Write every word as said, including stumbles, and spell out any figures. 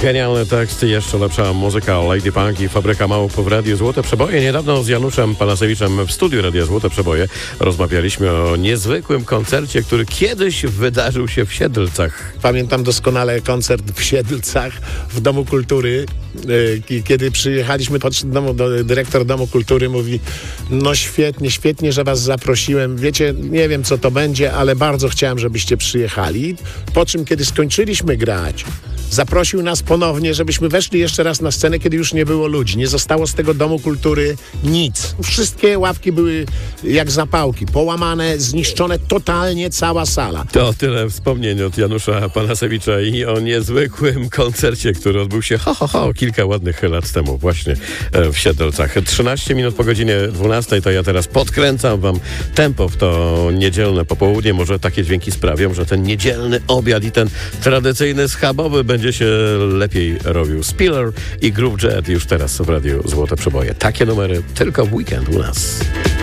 Genialny tekst, jeszcze lepsza muzyka. Lady Punk i Fabryka Małp w Radiu Złote Przeboje. Niedawno z Januszem Panasewiczem w studiu Radia Złote Przeboje rozmawialiśmy o niezwykłym koncercie, który kiedyś wydarzył się w Siedlcach. Pamiętam doskonale koncert w Siedlcach w Domu Kultury. Kiedy przyjechaliśmy, podszedł do domu, do, dyrektor Domu Kultury mówi: no świetnie, świetnie, że was zaprosiłem. Wiecie, nie wiem co to będzie, ale bardzo chciałem, żebyście przyjechali. Po czym, kiedy skończyliśmy grać, zaprosił nas ponownie, żebyśmy weszli jeszcze raz na scenę, kiedy już nie było ludzi. Nie zostało z tego Domu Kultury nic. Wszystkie ławki były jak zapałki, połamane, zniszczone totalnie, cała sala. To tyle wspomnień od Janusza Panasewicza i o niezwykłym koncercie, który odbył się ho, ho, ho, kilka ładnych lat temu właśnie w Siedlcach. trzynaście minut po godzinie dwunastej, to ja teraz podkręcam wam tempo w to niedzielne popołudnie. Może takie dźwięki sprawią, że ten niedzielny obiad i ten tradycyjny schabowy będzie się lepiej robił. Spiller i Groove Jet już teraz w Radiu Złote Przeboje. Takie numery tylko w weekend u nas.